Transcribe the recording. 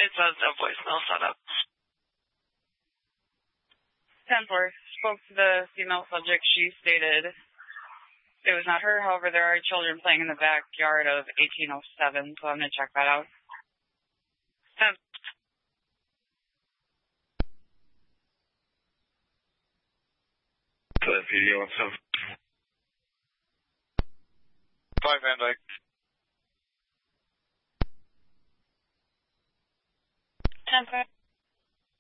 It says no voicemail set up. 10-4. Spoke to the female subject. She stated it was not her. However, there are children playing in the backyard of 1807, so I'm going to check that out. 10. PD on 7. 5 Van Dyke. 10-4.